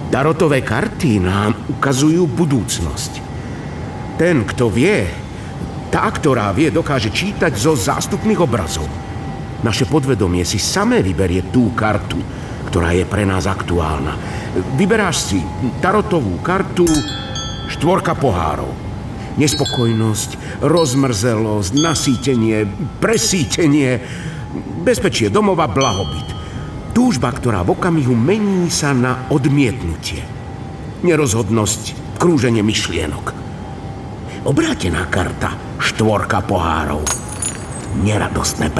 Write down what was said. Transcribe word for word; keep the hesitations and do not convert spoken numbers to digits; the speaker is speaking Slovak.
Tarotové karty nám ukazujú budúcnosť. Ten, kto vie, tá, ktorá vie, dokáže čítať zo zástupných obrazov. Naše podvedomie si samé vyberie tú kartu, ktorá je pre nás aktuálna. Vyberáš si tarotovú kartu štvorka pohárov. Nespokojnosť, rozmrzelosť, nasýtenie, presýtenie, bezpečie domova, blahobyt. Túžba, ktorá v okamihu mení sa na odmietnutie. Nerozhodnosť, krúženie myšlienok. Obrátená karta štvorka pohárov. Neradostné